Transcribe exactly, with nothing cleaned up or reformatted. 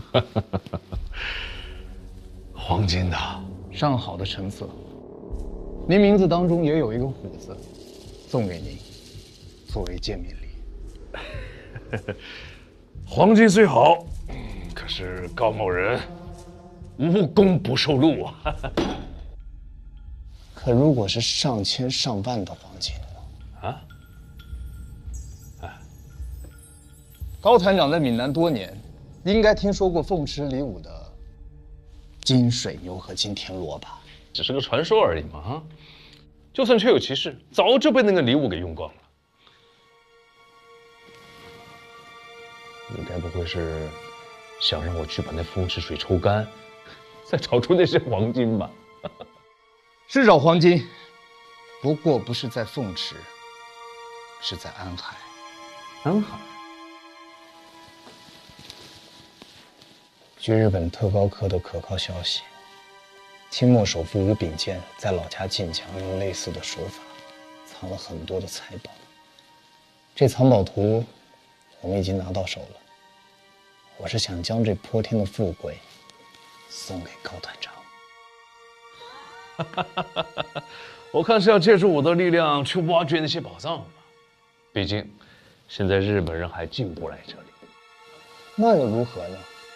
黄金的， 上好的成色。您名字当中也有一个虎字，送给您，作为见面礼。 黄金虽好，可是高某人无功不受禄啊。 可如果是上千上万的黄金呢？ 啊？ 高团长在闽南多年，应该听说过凤池里舞的金水牛和金田螺吧？ 只是个传说而已嘛，哈！就算确有其事，早就被那个礼物给用光了。你该不会是想让我去把那凤池水抽干，再找出那些黄金吧？ 是找黄金，不过不是在凤池，是在安海。 安海。 据日本特高科的可靠消息，清末首富吴秉坚在老家晋江用类似的手法藏了很多的财宝。这藏宝图我们已经拿到手了，我是想将这泼天的富贵送给高团长。 我看是要借助我的力量去挖掘那些宝藏吧，毕竟现在日本人还进不来这里。 那又如何呢？